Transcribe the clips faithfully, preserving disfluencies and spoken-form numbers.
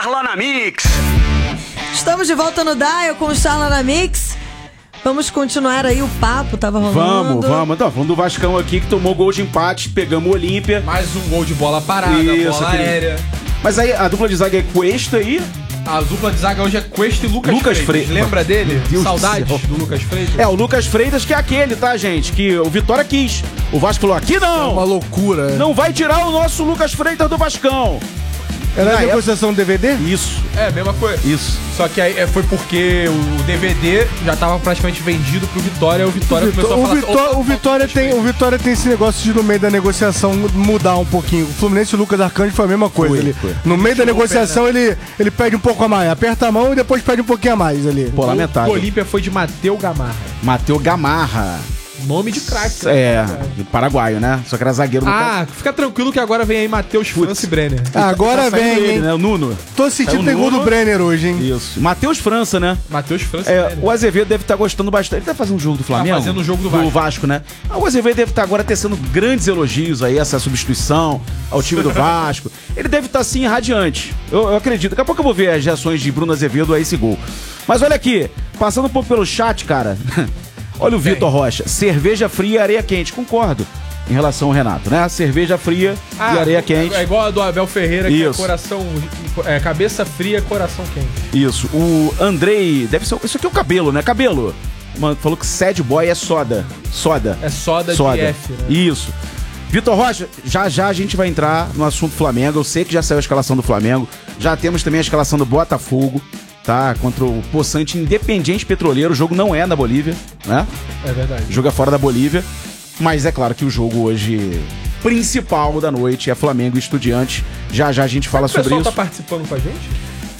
Charla na Mix. Estamos de volta no Dial com o Charla na Mix. Vamos continuar aí o papo, tava rolando. Vamos, vamos. Então, falando do Vascão aqui, que tomou gol de empate, pegamos o Olímpia. Mais um gol de bola parada, Isso, bola aquele... aérea. Mas aí, a dupla de zaga é Cuesta aí... A dupla de zaga hoje é Cuesta e Lucas, Lucas Freitas. Freitas. Lembra dele? Deus Saudades do, do Lucas Freitas? É, o Lucas Freitas que é aquele, tá, gente? Que o Vitória quis. O Vasco falou, aqui não! É uma loucura. Não vai tirar o nosso Lucas Freitas do Vascão. Era a Na negociação do D V D? Isso. É, mesma coisa. Isso. Só que aí é, foi porque o D V D já tava praticamente vendido pro Vitória e o Vitória O Vitó- começou a o falar... Vitó- "Opa, o, Vitória tem, o Vitória tem esse negócio de no meio da negociação mudar um pouquinho. O Fluminense e o Lucas Arcanjo foi a mesma coisa Foi, ali. foi. No meio da tirou o negociação ele, ele pede um pouco a mais. Aperta a mão e depois pede um pouquinho a mais ali. Pô, O lamentável. Olímpia foi de Matheus Gamarra. Mateu Gamarra. Nome de craque. É, paraguaio, né? Só que era zagueiro do Ah, fica tranquilo que agora vem aí Matheus França e Brenner. Agora Tá saindo vem, ele, hein? né? O Nuno. Tô sentindo Saiu que tem gol Nuno. do Brenner hoje, hein? Isso. Matheus França, né? Matheus França e É, Brenner. o Azevedo deve estar gostando bastante. Ele tá fazendo um jogo do Flamengo? Tá fazendo um jogo do Vasco. né? Ah, o Azevedo deve estar agora tecendo grandes elogios aí, essa substituição ao time do Vasco. Ele deve estar, assim, radiante. Eu, eu acredito. Daqui a pouco eu vou ver as reações de Bruno Azevedo a esse gol. Mas olha aqui, passando um pouco pelo chat, cara. Olha o Vitor Rocha. Cerveja fria e areia quente. Concordo em relação ao Renato, né? Cerveja fria Ah, e areia quente. É igual a do Abel Ferreira, que é Isso. coração... É, cabeça fria, coração quente. Isso. O Andrei... Deve ser... Isso aqui é o Cabelo, né? Cabelo. Mano, falou que sad boy é soda. Soda. É soda, Soda. de F, né? Isso. Vitor Rocha, já já a gente vai entrar no assunto Flamengo. Eu sei que já saiu a escalação do Flamengo. Já temos também a escalação do Botafogo, tá? Contra o Poçante Independiente Petroleiro. O jogo não é na Bolívia, né? É verdade. O jogo é fora da Bolívia. Mas é claro que o jogo hoje principal da noite é Flamengo e Estudiantes. Já já a gente fala sobre O pessoal isso. tá participando com a gente?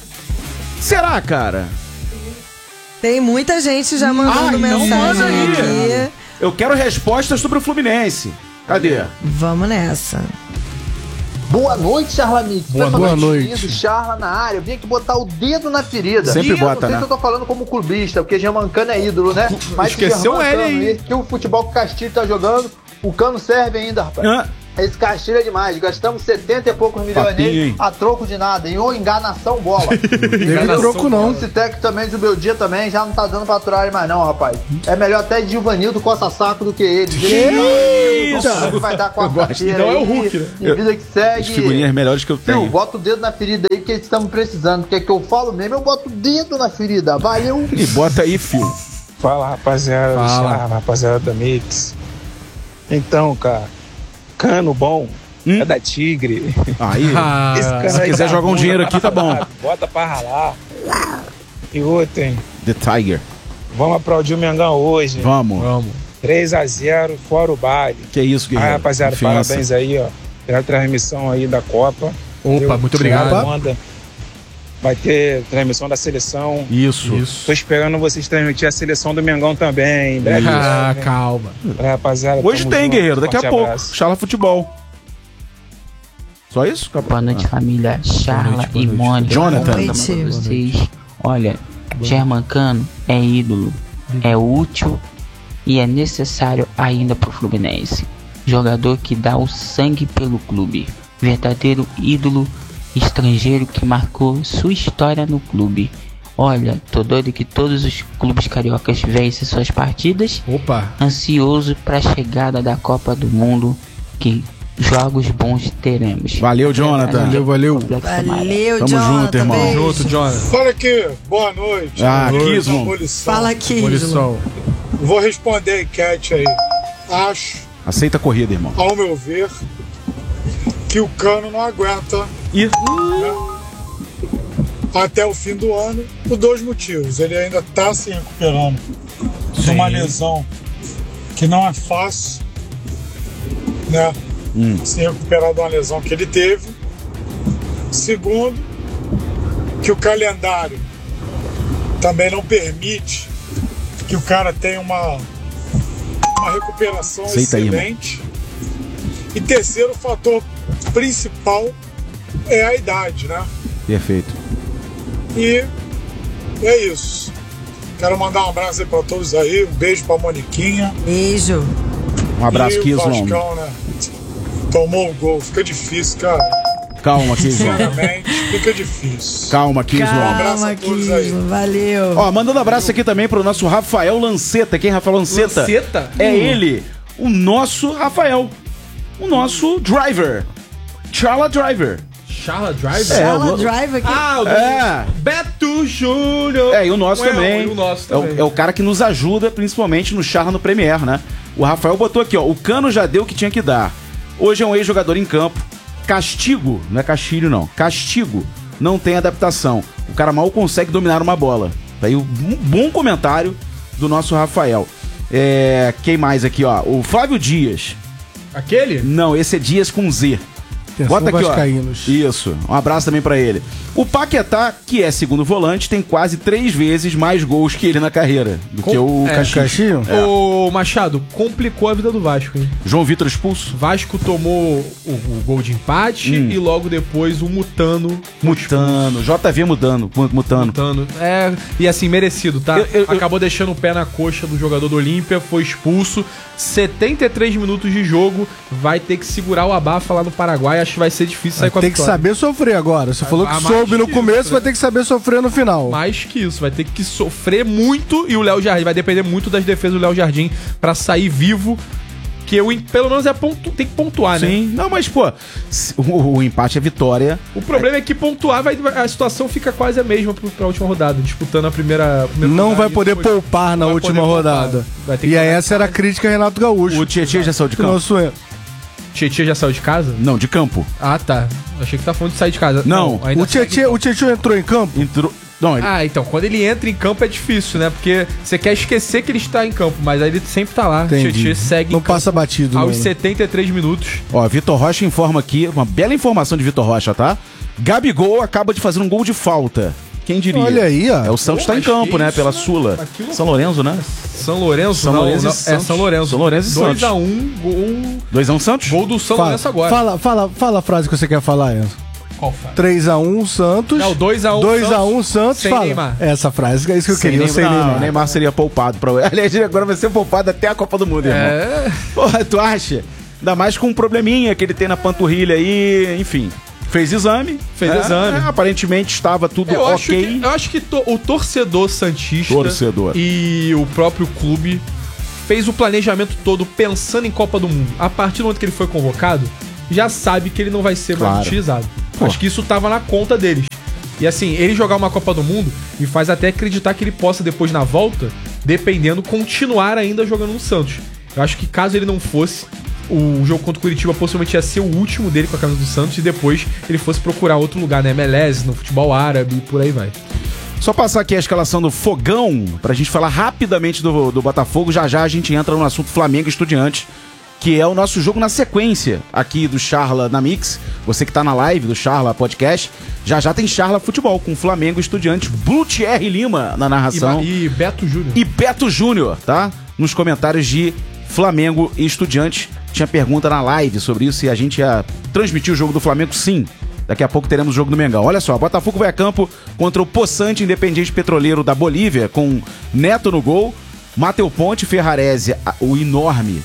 Será, cara? Tem muita gente já mandando Ah, então mensagem manda aí. aqui. Eu quero respostas sobre o Fluminense. Cadê? Vamos nessa. Boa noite, Charla Mix. Boa, Pessoal, boa meus noite. queridos, Charla na área. Eu vim aqui botar o dedo na ferida. Sempre E eu bota, não sei né? se eu tô falando como clubista, porque Germancano é ídolo, né? Mas Esqueceu o L Germancano, aí. Que o futebol que o Castilho tá jogando, o Cano serve ainda, rapaz. Ah, Esse Castilho é demais. Gastamos setenta e poucos milhões Papinho, nele hein? a troco de nada. E ô, enganação bola. Teve troco não. Esse técnico também do meu dia também já não tá dando pra aturar ele mais não, rapaz. É melhor até Gilvanildo coça-saco do que ele. isso? Ele vai dar Eu gosto. quarta-feira Não é o aí, Hulk, né? E vida que segue. As figurinhas melhores que eu Fio, tenho. bota o dedo na ferida aí que estamos precisando. Porque é que eu falo mesmo, eu boto o dedo na ferida. Valeu! E bota aí, fio. Fala, rapaziada, do Fala. Charla, rapaziada da Mix. Então, cara, cano bom Hum? é da Tigre. Aí, Ah, Esse cano se aí quiser tá jogar um bom, dinheiro tá aqui, tá bom. falado, Bota pra ralar. E outra, hein? The Tiger. Vamos aplaudir o Mengão hoje. Vamos. Vamos. três a zero, fora o baile. Que isso, Ah, guerreiro. rapaziada, Confiança. parabéns aí, ó, pela transmissão aí da Copa. Opa, Eu- muito obrigado. Segunda onda. Vai ter transmissão da seleção. Isso. Tô esperando vocês transmitir a seleção do Mengão também. Em breve, Ah, né? calma. Rapaziada, Hoje tamo tem, junto. guerreiro. Daqui a Forte pouco. abraço. Charla Futebol. Só isso? Acabou. Boa noite, Ah. família Charla noite, boa e noite. Mônica. Jonathan. Boa noite. Pra vocês. Olha, Germancano é ídolo, é útil e é necessário ainda pro Fluminense. Jogador que dá o sangue pelo clube. Verdadeiro ídolo estrangeiro que marcou sua história no clube. Olha, tô doido que todos os clubes cariocas vencem suas partidas. Opa. Ansioso pra chegada da Copa do Mundo, que jogos bons teremos. Valeu, Jonathan. Valeu, valeu. Valeu, Tamo Jonathan. junto, irmão. beijo. Junto, Jonathan. Fala aqui, boa noite. Ah, Boa noite. Kisman. Abolição. Fala aqui, Ângelo. Abolição. Vou responder a enquete aí. Acho, Aceita a corrida, irmão. ao meu ver, que o Cano não aguenta Ih. até o fim do ano por dois motivos. Ele ainda está se recuperando de uma lesão que não é fácil, né? Hum. Se recuperar de uma lesão que ele teve. Segundo, que o calendário também não permite que o cara tenha uma, uma recuperação Aceita aí, excelente. E terceiro fator principal é a idade, né? Perfeito. E é isso. Quero mandar um abraço aí pra todos aí, um beijo pra Moniquinha. Beijo. Um abraço, E o Kisman. Vascão, né? Tomou o gol, fica difícil, cara. Calma, Kisman. Sinceramente. fica difícil. Calma, Kingsland. Um abraço Calma, a todos aí. Kingsland, valeu. Ó, mandando abraço aqui também pro nosso Rafael Lanceta. Quem é Rafael Lanceta? Lanceta? É Hum. ele, o nosso Rafael. O nosso driver. Charla Driver. Charla Driver? É, Fala, o- drive aqui. Ah, o do É. Beto Júnior. É, e o nosso Ué, também. E o nosso É o, também. é o cara que nos ajuda, principalmente no Charla no Premier, né? O Rafael botou aqui, ó. O Cano já deu o que tinha que dar. Hoje é um ex-jogador em campo. Castigo, não é castilho não. Castigo, não tem adaptação. O cara mal consegue dominar uma bola. Tá aí um bom comentário do nosso Rafael. É, quem mais aqui, ó? O Flávio Dias. Aquele? Não, esse é Dias com Z. Atenção, Bota aqui, ó. vascaínos. Isso. Um abraço também pra ele. O Paquetá, que é segundo volante, tem quase três vezes mais gols que ele na carreira. Do Com- que o é, Caxias. Caixinho? Ô, Machado, complicou a vida do Vasco, hein? João Vitor expulso. Vasco tomou o, o gol de empate Hum. e logo depois o Mutano. Mutano. J V mudando. mu- Mutano. Mutano. É, e assim, merecido, tá? Eu- eu- Acabou deixando o pé na coxa do jogador do Olímpia, foi expulso. setenta e três minutos de jogo, vai ter que segurar o abafa lá no Paraguai. Acho que vai ser difícil sair com a Tem que vitória. saber sofrer agora. Você falou que ah, mais soube no que começo, isso, vai né? ter que saber sofrer no final. Mais que isso, vai ter que sofrer muito e o Léo Jardim vai depender muito das defesas do Léo Jardim pra sair vivo. Que eu, pelo menos é pontu, tem que pontuar, né? Sim. Não, mas, pô, se- o, o empate é vitória. O problema é que pontuar vai, a situação fica quase a mesma pro- pra última rodada, disputando a primeira. a primeira Não rodada vai e poder depois- poupar na Não vai última poder poupar. rodada. Vai ter que E aí jogar essa era a crítica a Renato Gaúcho. O Tietchan já saiu de campo? Nosso erro. Tietchan já saiu de casa? Não, de campo. Ah, tá. Achei que tá falando de sair de casa. Não, ainda O segue Tietchan o Tietchan entrou em campo? Entrou. Não, ele... Ah, então, quando ele entra em campo é difícil, né? Porque você quer esquecer que ele está em campo, mas aí ele sempre tá lá. Entendi. Tietchan segue Não em campo passa batido, aos não. setenta e três minutos. Ó, Vitor Rocha informa aqui, uma bela informação de Vitor Rocha, tá? Gabigol acaba de fazer um gol de falta. Quem diria? Olha aí, ó. É, o Santos Pô, tá em mas campo, que né? isso, Pela né? Sula. Mas que loucura. São Lourenço, né? São Lourenço? São não, Lourenço não, e é Santos. São Lourenço. São Lourenço e Santos. dois a um, gol dois a um Santos? gol do São Fala, Lourenço agora. fala, fala, fala a frase que você quer falar, Enzo. Qual foi? três a um Santos. Não, dois a um dois a um Santos. sem Fala. Neymar. Essa frase, é isso que eu Sem queria. Neymar. Sem Não, Neymar. o Neymar seria poupado pra. Aliás, ele agora vai ser poupado até a Copa do Mundo, irmão. É. Porra, tu acha? Ainda mais com um probleminha que ele tem na panturrilha aí, enfim. Fez exame. Fez É, exame. é, aparentemente estava tudo Eu acho ok. que, eu acho que to- o torcedor santista Torcedor. e o próprio clube fez o planejamento todo pensando em Copa do Mundo. A partir do momento que ele foi convocado, já sabe que ele não vai ser Claro. mais utilizado. Pô. Acho que isso tava na conta deles. E assim, ele jogar uma Copa do Mundo me faz até acreditar que ele possa depois na volta, dependendo, continuar ainda jogando no Santos. Eu acho que caso ele não fosse, o jogo contra o Curitiba possivelmente ia ser o último dele com a camisa do Santos e depois ele fosse procurar outro lugar na M L S, no futebol árabe e por aí vai. Só passar aqui a escalação do Fogão, pra gente falar rapidamente do, do Botafogo. Já já a gente entra no assunto Flamengo e Estudiantes, que é o nosso jogo na sequência aqui do Charla na Mix. Você que tá na live do Charla Podcast, já já tem Charla Futebol com Flamengo e Estudiantes. Blue Thierry Lima na E, narração. e, e Beto Júnior. E Beto Júnior, tá? Nos comentários de Flamengo e Estudiantes. Tinha pergunta na live sobre isso e a gente ia transmitir o jogo do Flamengo, sim. Daqui a pouco teremos o jogo do Mengão. Olha só, Botafogo vai a campo contra o Poçante Independiente Petroleiro da Bolívia, com Neto no gol, Mateu Ponte, Ferrarese, a- o enorme,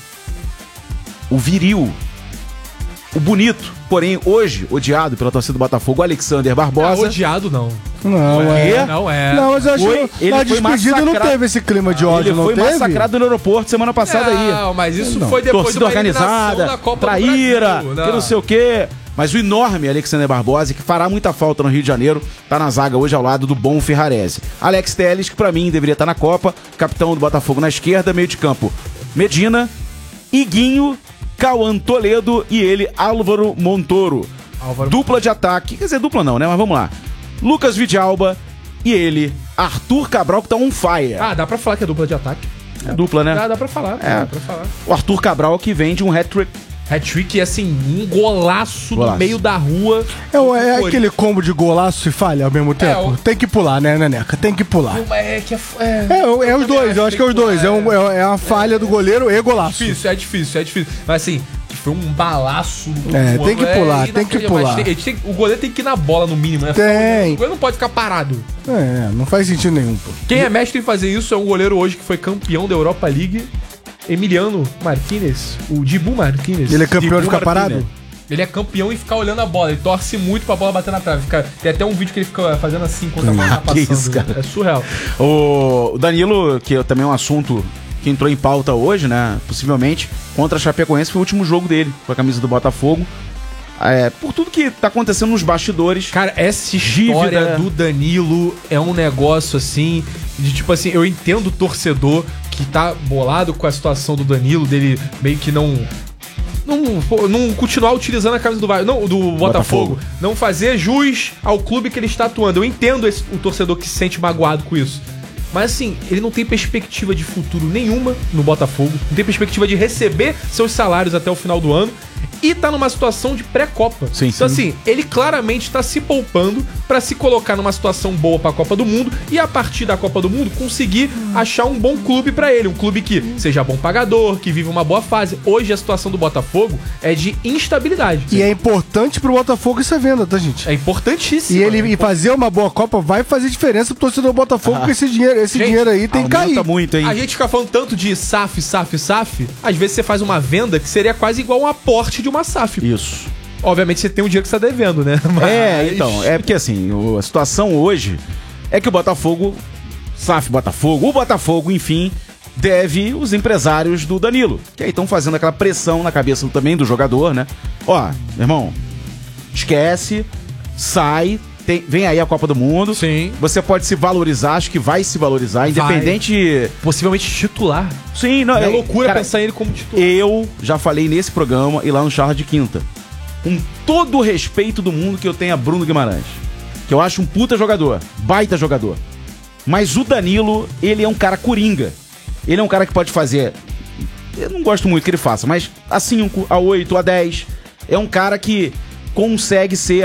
o viril, o bonito, porém hoje odiado pela torcida do Botafogo, Alexander Ah, Barbosa. odiado não. Não, Ué? é. Não é. Não, mas eu acho Foi- que ele na foi despedida não massacrado. teve esse clima de ódio, Ele não foi teve? massacrado no aeroporto semana passada aí. Não, mas isso Não. foi depois Torcida de uma eliminação organizada, da Copa do traíra, Brasil. que não sei o quê. Mas o enorme Alexander Barbosa, que fará muita falta no Rio de Janeiro, tá na zaga hoje ao lado do bom Ferrarese. Alex Telles, que pra mim deveria estar na Copa, capitão do Botafogo na esquerda, meio de campo. Medina, Iguinho, Cauã Toledo e ele, Álvaro Montoro. Álvaro- Dupla de ataque, quer dizer, dupla não, né? Mas vamos lá. Lucas Vidalba e ele, Arthur Cabral, que tá on fire. Ah, dá pra falar que é dupla de ataque. É dupla, né? Dá, dá pra falar. É. Dá pra falar. O Arthur Cabral que vem de um hat-trick. Hat-trick, assim, um golaço, Golaço. no meio da rua. É, o- é Foi. aquele combo de golaço e falha ao mesmo tempo? o- Tem que pular, né, Neneca? Tem que pular. É que é... é... É, é os dois, eu acho que é os dois. É, um, é, é a falha do goleiro e golaço. É difícil, é difícil, é difícil. Mas assim, que foi um balaço. no É, gol, tem que pular, tem que inacreditável. pular. Mas tem- tem- o goleiro tem que ir na bola no mínimo, né? Tem. O goleiro não pode ficar parado. É, não faz sentido nenhum, pô. Quem é mestre em fazer isso é um goleiro hoje que foi campeão da Europa League, Emiliano Martinez, o Dibu Martinez. Ele é campeão de Dibu ficar Martínez. parado? Ele é campeão em ficar olhando a bola. Ele torce muito pra bola bater na trave. Fica, tem até um vídeo que ele fica fazendo assim enquanto a bola tá Que passando. isso, cara. É surreal. O Danilo, que também é um assunto que entrou em pauta hoje, né? Possivelmente, contra a Chapecoense, foi o último jogo dele com a camisa do Botafogo. É, por tudo que tá acontecendo nos bastidores. Cara, essa história Dívida. do Danilo é um negócio assim, de tipo assim, eu entendo o torcedor que tá bolado com a situação do Danilo, dele meio que não... Não, pô, não continuar utilizando a camisa do, Va- não, do Botafogo, Botafogo. não fazer jus ao clube que ele está atuando. Eu entendo esse, o torcedor que se sente magoado com isso. Mas assim, ele não tem perspectiva de futuro nenhuma no Botafogo, não tem perspectiva de receber seus salários até o final do ano e tá numa situação de pré-copa. Sim, então sim. assim, ele claramente tá se poupando pra se colocar numa situação boa pra Copa do Mundo e a partir da Copa do Mundo conseguir achar um bom clube pra ele, um clube que seja bom pagador, que vive uma boa fase. Hoje a situação do Botafogo é de instabilidade. E é importante pro Botafogo essa venda, tá, gente? É importantíssimo. E ele é e fazer uma boa Copa vai fazer diferença pro torcedor do Botafogo, porque esse dinheiro, esse Gente, dinheiro aí tem que cair. Aumenta muito, hein? A gente fica falando tanto de S A F, S A F, S A F, às vezes você faz uma venda que seria quase igual um aporte de uma S A F. Isso. Obviamente você tem um dinheiro que você tá devendo, né? É, Mas- então, é porque assim, o- a situação hoje é que o Botafogo, S A F Botafogo, o Botafogo, enfim, deve os empresários do Danilo, que aí estão fazendo aquela pressão na cabeça também do jogador, né? Ó, meu irmão, esquece, sai, tem- vem aí a Copa do Mundo. Sim. Você pode se valorizar, acho que vai se valorizar, independente... Possivelmente titular. Sim, não, É é loucura cara, pensar ele como titular. eu já falei nesse programa e lá no Charla de Quinta. Com todo o respeito do mundo que eu tenho a Bruno Guimarães. Que eu acho um puta jogador. Baita jogador. Mas o Danilo, ele é um cara coringa. Ele é um cara que pode fazer... Eu não gosto muito que ele faça, mas a cinco, a oito, a dez. É um cara que consegue ser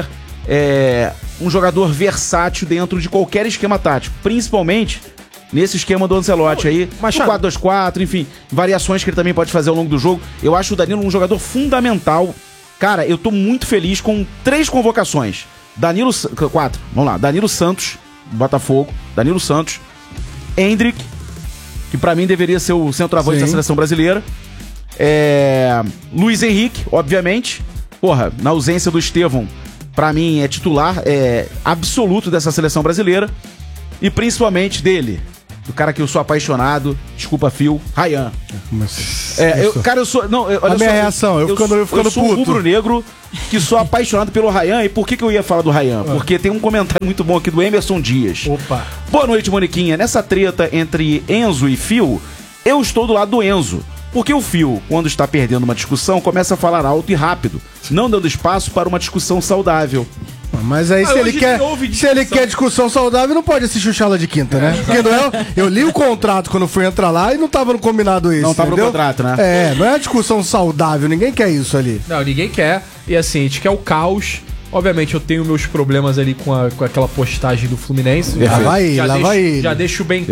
é, um jogador versátil dentro de qualquer esquema tático. Principalmente nesse esquema do Ancelotti aí. Machado. quatro dois quatro, enfim. Variações que ele também pode fazer ao longo do jogo. Eu acho o Danilo um jogador fundamental. Cara, eu tô muito feliz com três convocações. Danilo... Sa- Quatro. Vamos lá. Danilo Santos, Botafogo. Danilo Santos. Hendrick, que pra mim deveria ser o centroavante Sim. da seleção brasileira. É... Luiz Henrique, obviamente. Porra, na ausência do Estevão, pra mim é titular é absoluto dessa seleção brasileira. E principalmente dele, do cara que eu sou apaixonado, desculpa, Phil, Ryan. Mas- É, eu, isso. cara, eu sou. Não, eu- olha A minha só, reação, eu ficando- eu ficando sou um puto. rubro-negro que sou apaixonado pelo Ryan. E por que, que eu ia falar do Ryan? Porque tem um comentário muito bom aqui do Emerson Dias. Opa. Boa noite, Moniquinha. Nessa treta entre Enzo e Phil, eu estou do lado do Enzo. Porque o Phil, quando está perdendo uma discussão, começa a falar alto e rápido, não dando espaço para uma discussão saudável. Mas aí, Ah, se ele, hoje quer, não houve se ele discussão. quer discussão saudável, não pode assistir o Charla de Quinta, né? Porque não é, eu li o contrato quando fui entrar lá e não tava no combinado isso. Não tava no entendeu? contrato, né? É, não é uma discussão saudável, ninguém quer isso ali. Não, ninguém quer. E assim, a gente quer o caos. Obviamente eu tenho meus problemas ali com, a- com aquela postagem do Fluminense. Lá vai ele, já lá deixo, vai ele. Já deixo bem